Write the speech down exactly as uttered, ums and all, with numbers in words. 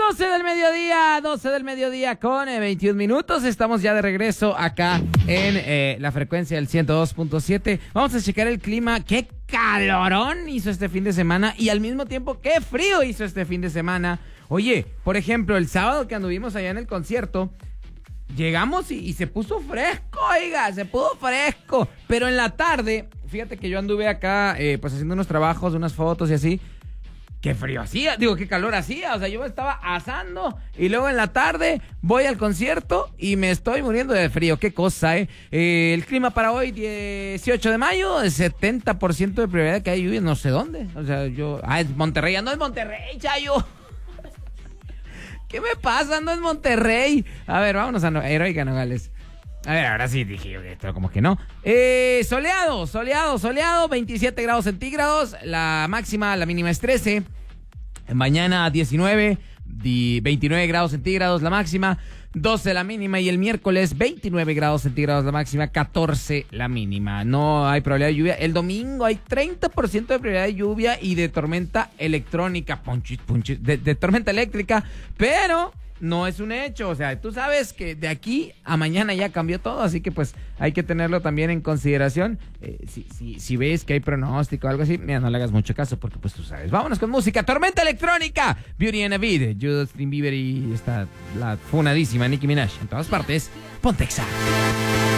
doce del mediodía, doce del mediodía con eh, veintiún minutos. Estamos ya de regreso acá en eh, la frecuencia del ciento dos punto siete. Vamos a checar el clima. ¡Qué calorón hizo este fin de semana! Y al mismo tiempo, ¡qué frío hizo este fin de semana! Oye, por ejemplo, el sábado que anduvimos allá en el concierto, llegamos y, y se puso fresco, oiga, se puso fresco. Pero en la tarde, fíjate que yo anduve acá eh, pues haciendo unos trabajos, unas fotos y así. Qué frío hacía, digo, qué calor hacía. O sea, yo me estaba asando y luego en la tarde voy al concierto y me estoy muriendo de frío. Qué cosa, ¿eh? eh el clima para hoy, dieciocho de mayo, setenta por ciento de probabilidad de que hay lluvia, no sé dónde. O sea, yo... Ah, es Monterrey, no es Monterrey, chayo. ¿Qué me pasa? No es Monterrey. A ver, vámonos a no Heroica Nogales. A ver, ahora sí dije, esto como que no. Eh, soleado, soleado, soleado, veintisiete grados centígrados. La máxima, la mínima es trece. Mañana diecinueve, veintinueve grados centígrados la máxima, doce la mínima. Y el miércoles veintinueve grados centígrados la máxima, catorce la mínima. No hay probabilidad de lluvia. El domingo hay treinta por ciento de probabilidad de lluvia y de tormenta electrónica. Punchis, punchis, de, de tormenta eléctrica, pero... no es un hecho, o sea, tú sabes que de aquí a mañana ya cambió todo, así que pues hay que tenerlo también en consideración. Eh, si, si, si ves que hay pronóstico o algo así, mira, no le hagas mucho caso porque pues tú sabes. Vámonos con música, tormenta electrónica, Beauty and a Beat, Justin Bieber y está la funadísima Nicki Minaj en todas partes. Ponte Exa.